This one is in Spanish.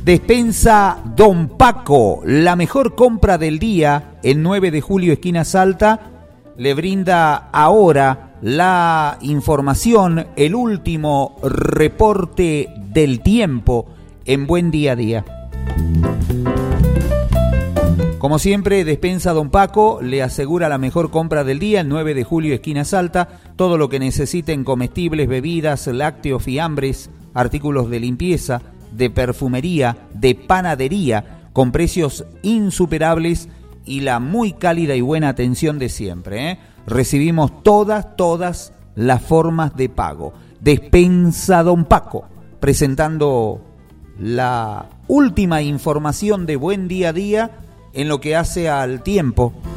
Despensa Don Paco, la mejor compra del día, en 9 de julio, esquina Salta, le brinda ahora la información, el último reporte del tiempo en Buen Día a Día. Como siempre, Despensa Don Paco le asegura la mejor compra del día, el 9 de julio, esquina Salta, todo lo que necesiten: comestibles, bebidas, lácteos, fiambres, artículos de limpieza, de perfumería, de panadería, con precios insuperables y la muy cálida y buena atención de siempre, ¿eh? Recibimos todas las formas de pago. Despensa Don Paco, presentando la última información de Buen Día a Día en lo que hace al tiempo